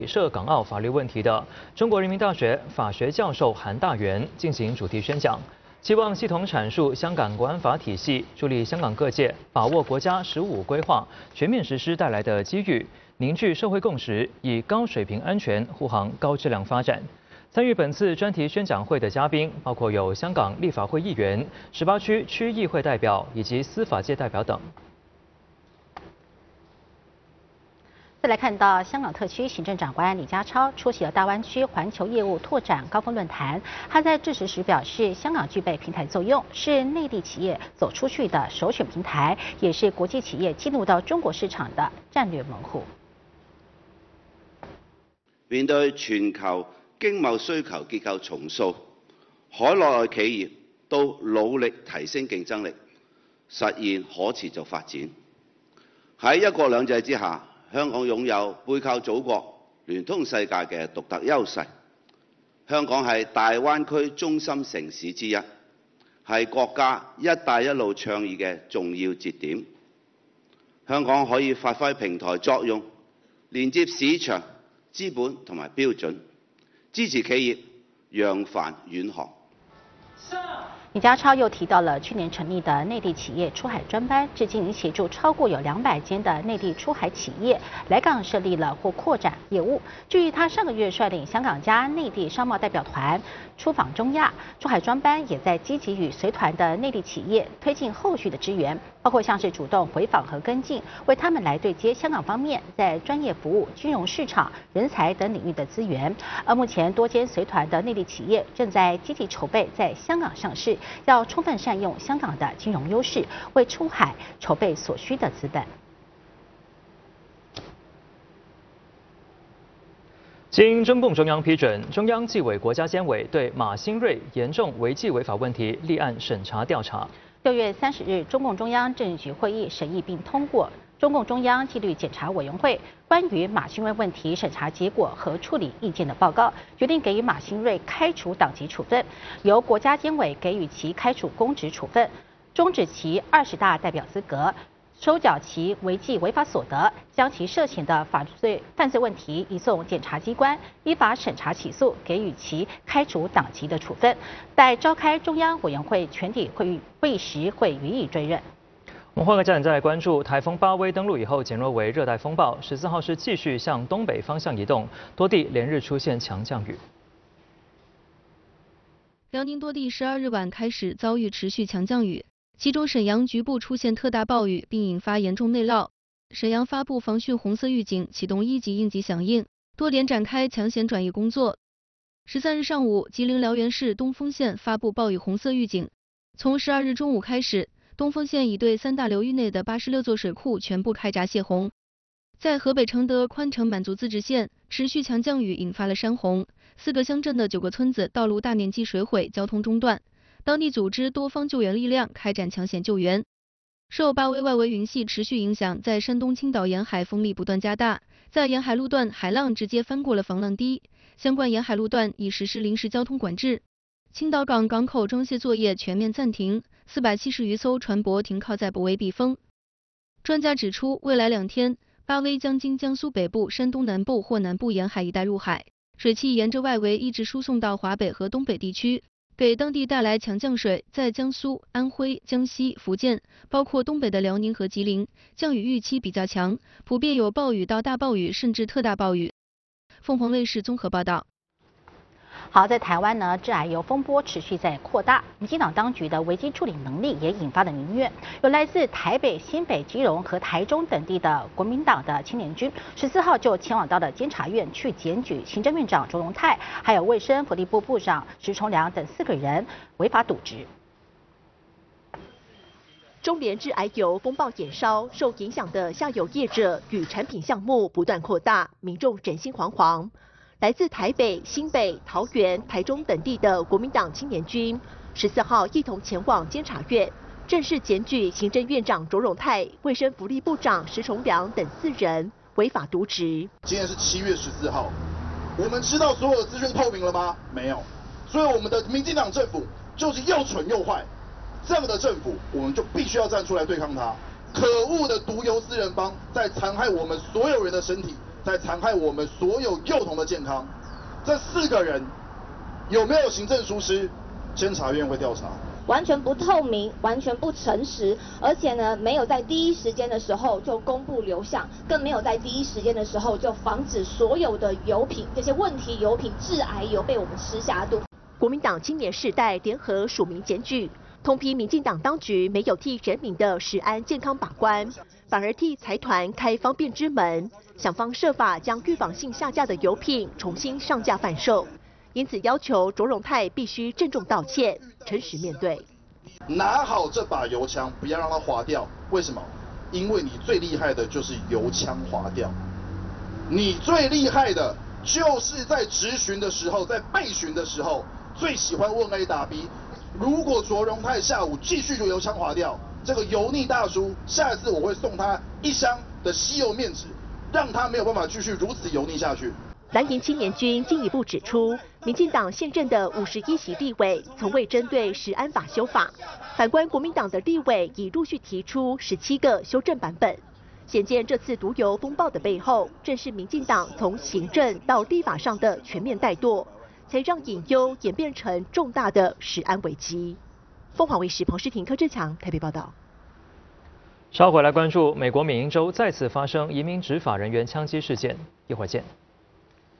涉港澳法律问题的中国人民大学法学教授韩大元进行主题宣讲，期望系统阐述香港国安法体系，助力香港各界把握国家“十五五”规划全面实施带来的机遇，凝聚社会共识，以高水平安全护航高质量发展。参与本次专题宣讲会的嘉宾包括有香港立法会议员、18区区议会代表以及司法界代表等。 再来看到香港特区行政长官李家超出席了大湾区环球业务拓展高峰论坛。他在致辞时表示，香港具备平台作用，是内地企业走出去的首选平台，也是国际企业进入到中国市场的战略门户。 面對全球經貿需求結構重塑，海內外企業都努力提升競爭力，實現可持續發展。喺一國兩制之下， 香港擁有背靠祖國、聯通世界嘅獨特優勢。香港係大灣區中心城市之一，係國家「一帶一路」倡議嘅重要節點。香港可以發揮平台作用，連接市場、資本同埋標準，支持企業揚帆遠航。 李家超又提到了去年成立的内地企业出海专班，至今已协助超过有200间的内地出海企业来港设立了或扩展业务。至于他上个月率领香港加内地商贸代表团出访中亚，出海专班也在积极与随团的内地企业推进后续的支援，包括像是主动回访和跟进，为他们来对接香港方面在专业服务、金融市场、人才等领域的资源。而目前多间随团的内地企业正在积极筹备在香港上市。 要充分善用香港的金融优势，为出海筹备所需的资本。 经中共中央批准，中央纪委国家监委对马兴瑞严重违纪违法问题立案审查调查。 6月30日，中共中央政治局会议审议并通过中共中央纪律检查委员会关于马兴瑞问题审查结果和处理意见的报告，决定给予马兴瑞开除党籍处分，由国家监委给予其开除公职处分，终止其20大代表资格，收缴其违纪违法所得，将其涉嫌的犯罪问题移送检察机关依法审查起诉，给予其开除党籍的处分。待召开中央委员会全体会议时，会予以追认。 我们换个焦点再来关注台风巴威登陆以后减弱为热带风暴，14号是继续向东北方向移动，多地连日出现强降雨。 辽宁多地12日晚开始遭遇持续强降雨，其中沈阳局部出现特大暴雨，并引发严重内涝。沈阳发布防汛红色预警，启动1级应急响应，多点展开抢险转移工作。13日上午，吉林辽源市东丰县发布暴雨红色预警，从12日中午开始。 东丰县已对3大流域内的86座水库全部开闸泄洪。在河北承德宽城满族自治县，持续强降雨引发了山洪，4个乡镇的9个村子道路大面积水毁，交通中断。当地组织多方救援力量开展抢险救援。受巴威外围云系持续影响，在山东青岛沿海风力不断加大，在沿海路段海浪直接翻过了防浪堤，相关沿海路段已实施临时交通管制。青岛港港口装卸作业全面暂停。 470余艘船舶停靠在泊位避风。专家指出，未来2天，巴威将经江苏北部、山东南部或南部沿海一带入海，水汽沿着外围一直输送到华北和东北地区，给当地带来强降水。在江苏、安徽、江西、福建，包括东北的辽宁和吉林，降雨预期比较强，普遍有暴雨到大暴雨，甚至特大暴雨。凤凰卫视综合报道。 好，在台湾呢，致癌油风波持续在扩大，民进党当局的危机处理能力也引发了民怨。有来自台北、新北、基隆和台中等地的国民党的青年军，14号就前往到了监察院去检举行政院长卓荣泰，还有卫生福利部部长石崇良等4个人违法渎职。 中联致癌油风暴延烧，受影响的下游业者与产品项目不断扩大，民众人心惶惶。来自台北、新北、桃园、台中等地的国民党青年军，14号一同前往监察院，正式检举行政院长卓荣泰、卫生福利部长石崇良等4人违法渎职。 今天是7月14号，我们知道所有的资讯透明了吗？没有，所以我们的民进党政府就是又蠢又坏。 这样的政府，我们就必须要站出来对抗它。可恶的毒油私人帮，在残害我们所有人的身体， 在残害我们所有幼童的健康。这4个人有没有行政疏失？监察院会调查。 完全不透明，完全不诚实，而且呢，没有在第一时间的时候就公布流向，更没有在第一时间的时候就防止所有的油品，这些问题油品、致癌油被我们吃下肚。 国民党青年世代联合署名检举，痛批民进党当局没有替人民的食安健康把关，反而替财团开方便之门，想方设法将预防性下架的油品重新上架贩售。因此要求卓荣泰必须郑重道歉，诚实面对。 拿好这把油枪，不要让它滑掉。为什么？因为你最厉害的就是油枪滑掉。你最厉害的就是在质询的时候，在备询的时候，最喜欢问 A 答 B。如果卓荣泰下午继续油枪滑掉，这个油腻大叔，下一次我会送他1箱的吸油面纸，让他没有办法继续如此油腻下去。 蓝营青年军进一步指出，民进党现任的51席立委从未针对食安法修法，反观国民党的立委已陆续提出17个修正版本。显见这次毒油风暴的背后，正是民进党从行政到立法上的全面怠惰，才让隐忧演变成重大的食安危机。凤凰卫视彭诗婷、柯志强台北报道。 稍回来关注美国缅因州再次发生移民执法人员枪击事件，一会儿见。